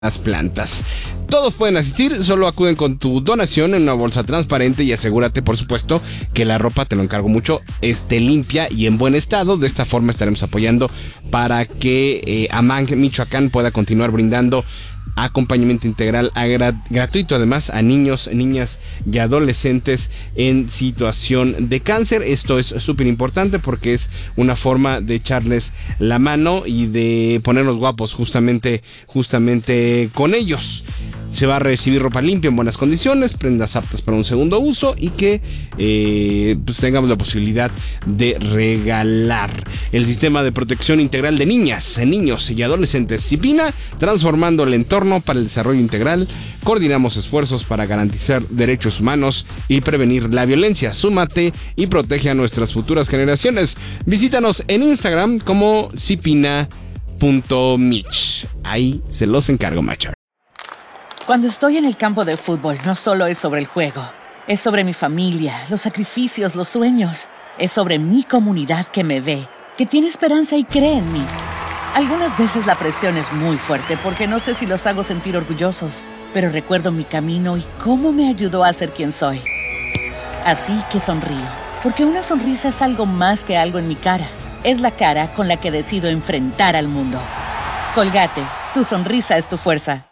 las plantas. Todos pueden asistir, solo acuden con tu donación en una bolsa transparente y asegúrate, por supuesto, que la ropa, te lo encargo mucho, esté limpia y en buen estado. De esta forma estaremos apoyando para que Amang, Michoacán, pueda continuar brindando acompañamiento integral gratuito, además, a niños, niñas y adolescentes en situación de cáncer. Esto es súper importante porque es una forma de echarles la mano y de ponernos guapos justamente con ellos. Se va a recibir ropa limpia en buenas condiciones, prendas aptas para un segundo uso y que pues tengamos la posibilidad de regalar. El Sistema de Protección Integral de Niñas, Niños y Adolescentes CIPINA, transformando el entorno para el desarrollo integral. Coordinamos esfuerzos para garantizar derechos humanos y prevenir la violencia. Súmate y protege a nuestras futuras generaciones. Visítanos en Instagram como cipina.mich. Ahí se los encargo, Machar. Cuando estoy en el campo de fútbol, no solo es sobre el juego. Es sobre mi familia, los sacrificios, los sueños. Es sobre mi comunidad que me ve, que tiene esperanza y cree en mí. Algunas veces la presión es muy fuerte porque no sé si los hago sentir orgullosos, pero recuerdo mi camino y cómo me ayudó a ser quien soy. Así que sonrío, porque una sonrisa es algo más que algo en mi cara. Es la cara con la que decido enfrentar al mundo. Colgate, tu sonrisa es tu fuerza.